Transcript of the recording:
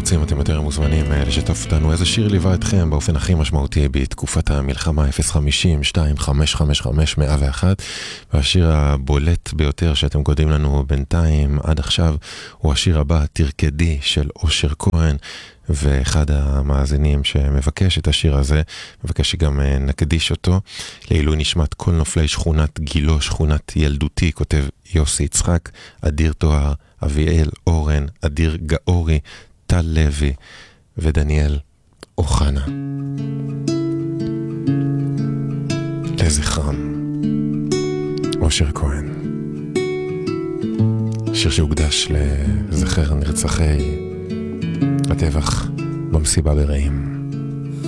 רוצים, אתם יותר מוזמנים לשתף אותנו איזה שיר ליווה אתכם באופן הכי משמעותי בתקופת המלחמה. 050-2555-101. והשיר הבולט ביותר שאתם קודמים לנו בינתיים עד עכשיו הוא השיר הבא, תרקדי, של אושר כהן. ואחד המאזינים שמבקש את השיר הזה, מבקש שגם נקדיש אותו לעילוי נשמת כל נופלי שכונת גילו, שכונת ילדותי, כותב יוסי יצחק, אדיר תואר, אביאל אורן, אדיר גאורי, טל לוי ודניאל אוחנה. לזכרם אושר כהן, שיר שהוקדש לזכר נרצחי הטבח במסיבה ברעים.